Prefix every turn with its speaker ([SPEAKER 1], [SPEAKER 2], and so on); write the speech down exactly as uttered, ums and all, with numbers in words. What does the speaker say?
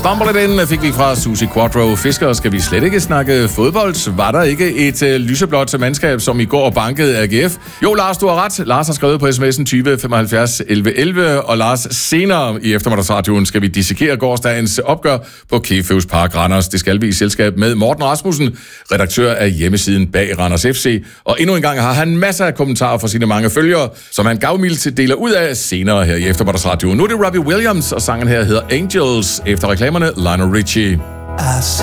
[SPEAKER 1] Stumble It In fik vi fra Susie Quattro. Fisker, skal vi slet ikke snakke fodbold? Var der ikke et uh, lyseblåt mandskab, som i går bankede A G F? Jo, Lars, du har ret. Lars har skrevet på sms'en tyve femoghalvfjerds elleve elleve, og Lars, senere i eftermiddagsradioen skal vi dissekere gårsdagens opgør på Kefeus Park Randers. Det skal vi i selskab med Morten Rasmussen, redaktør af hjemmesiden bag Randers F C. Og endnu en gang har han masser af kommentarer fra sine mange følgere, som han gavmildt deler ud af senere her i eftermiddagsradioen. Nu er det Robbie Williams, og sangen her hedder Angels efter reklamerne Lionel Richie.